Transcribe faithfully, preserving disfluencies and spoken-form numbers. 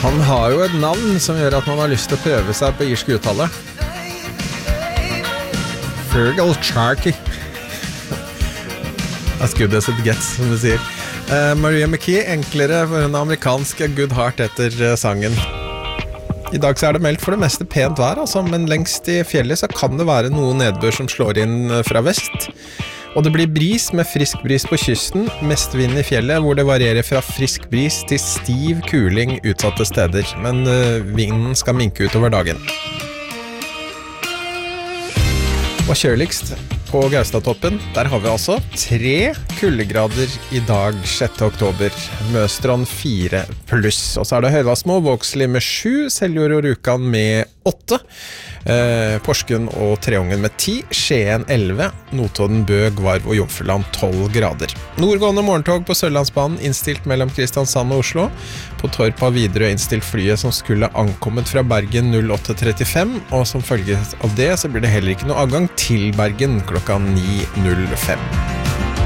Han har jo et navn som gjør at man har lyst til å prøve seg på irsk uttale. Fergal Sharkey. As good as it gets, som du sier. Uh, Maria McKee, enklere for en amerikansk Good Heart etter uh, sangen. I dag så er det meldt for det meste pent vær, altså, men lengst i fjellet så kan det være noe nedbør som slår inn fra vest. Og det blir bris med frisk bris på kysten, mest vind i fjellet, hvor det varierer fra frisk bris til stiv kuling utsatte steder, men uh, vinden skal minke utover dagen. Og kjøligst på Gaustatoppen, der har vi altså tre kuldegrader i dag, sjette oktober, Møstron fire pluss, og så er det Høyvassmo, Vågsli med sju, Seljord og Rjukan med åtte, eh, Porsgrunn og Treungen med ti, Skien elleve, Notodden, Bø, Gvarv og Jomfruland tolv grader. Nordgående morgentog på Sørlandsbanen innstilt mellom Kristiansand og Oslo. På Torp har Widerøe innstilt flyet som skulle ankommet fra Bergen null åtte trettifem, og som følge av det så blir det heller ikke noe avgang til Bergen klokka ni null fem.